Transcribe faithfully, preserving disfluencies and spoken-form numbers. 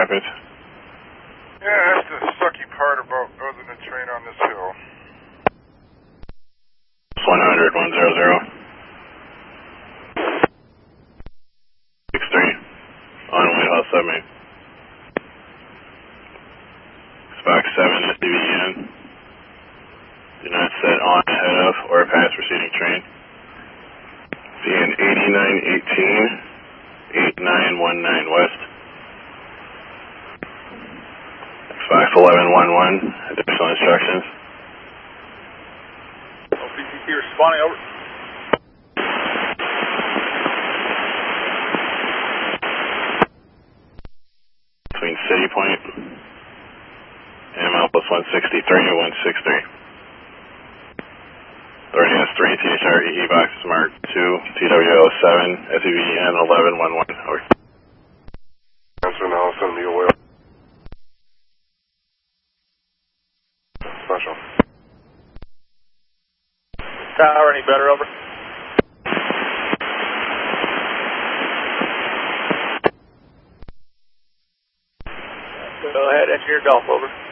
Rapids? Yeah, that's the sucky part about building a train on this hill. one hundred, one hundred. six three. On Whitehall Submarine. Spock seven, S D V N. Do not set on, head of, or pass preceding train. V N eighty-nine eighteen, eighty-nine nineteen west. Fox eleven eleven, additional instructions. O P C T responding, over. Between City Point and M L plus one sixty-three and one sixty-three. Authority has three T H R E E boxes marked two, T W L seven, S E V N eleven eleven, over. Answer now, send me away. Special. Tower, any better, over? Go ahead, engineer Golf, over.